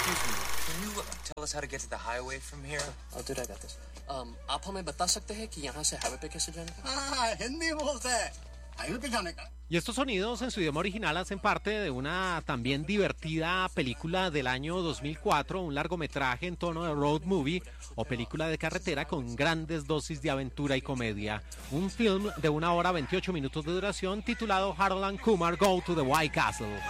Excuse me, can you tell us how to get to the highway from here? Oh, dude, I got this. आप हमें बता सकते हैं कि यहाँ से हाईवे पे कैसे जाने का? हिंदी बोलते हैं, हाईवे पे जाने का. Y estos sonidos en su idioma original hacen parte de una también divertida película del año 2004, un largometraje en tono de road movie o película de carretera con grandes dosis de aventura y comedia. Un film de 1 hora 28 minutos de duración titulado Harold and Kumar Go to the White Castle.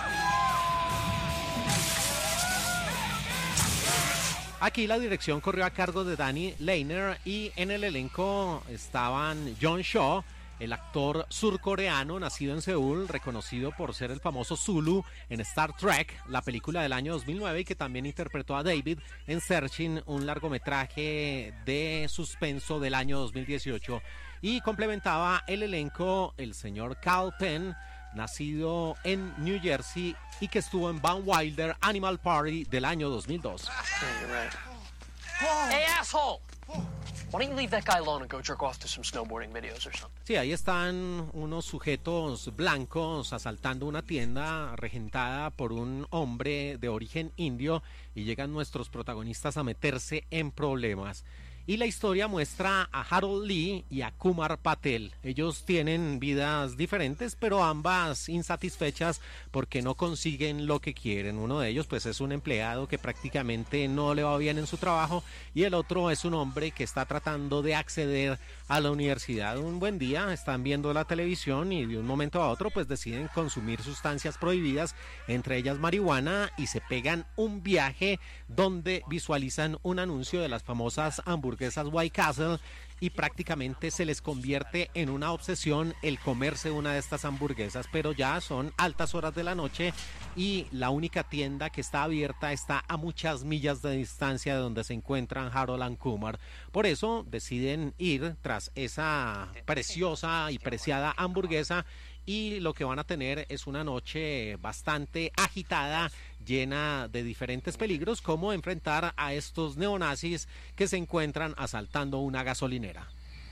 Aquí la dirección corrió a cargo de Danny Lehner y en el elenco estaban John Cho, el actor surcoreano nacido en Seúl, reconocido por ser el famoso Zulu en Star Trek, la película del año 2009, y que también interpretó a David en Searching, un largometraje de suspenso del año 2018. Y complementaba el elenco el señor Kal Penn, nacido en New Jersey y que estuvo en Van Wilder Animal Party del año 2002. Yeah, you're right. Hey, asshole! Why don't you leave that guy alone and go jerk off to some snowboarding videos or something? Sí, ahí están unos sujetos blancos asaltando una tienda regentada por un hombre de origen indio y llegan nuestros protagonistas a meterse en problemas. Y la historia muestra a Harold Lee y a Kumar Patel. Ellos tienen vidas diferentes, pero ambas insatisfechas porque no consiguen lo que quieren. Uno de ellos pues es un empleado que prácticamente no le va bien en su trabajo y el otro es un hombre que está tratando de acceder a la universidad. Un buen día están viendo la televisión y de un momento a otro pues deciden consumir sustancias prohibidas, entre ellas marihuana, y se pegan un viaje donde visualizan un anuncio de las famosas hamburguesas White Castle y prácticamente se les convierte en una obsesión el comerse una de estas hamburguesas, pero ya son altas horas de la noche y la única tienda que está abierta está a muchas millas de distancia de donde se encuentran Harold and Kumar. Por eso deciden ir tras esa preciosa y preciada hamburguesa y lo que van a tener es una noche bastante agitada, llena de diferentes peligros, como enfrentar a estos neonazis que se encuentran asaltando una gasolinera.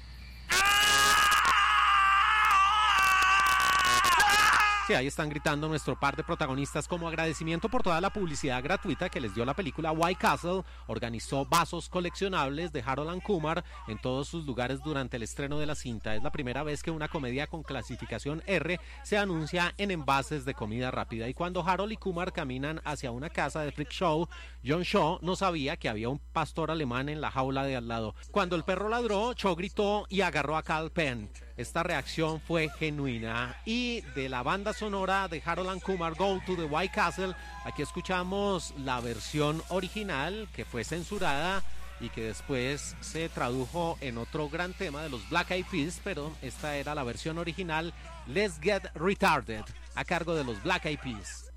Sí, ahí están gritando nuestro par de protagonistas como agradecimiento por toda la publicidad gratuita que les dio la película White Castle. Organizó vasos coleccionables de Harold and Kumar en todos sus lugares durante el estreno de la cinta. Es la primera vez que una comedia con clasificación R se anuncia en envases de comida rápida. Y cuando Harold y Kumar caminan hacia una casa de freak show, John Cho no sabía que había un pastor alemán en la jaula de al lado. Cuando el perro ladró, Cho gritó y agarró a Kal Penn. Esta reacción fue genuina. Y de la banda sonora de Harold and Kumar Go to the White Castle, aquí escuchamos la versión original que fue censurada y que después se tradujo en otro gran tema de los Black Eyed Peas, pero esta era la versión original, Let's Get Retarded, a cargo de los Black Eyed Peas.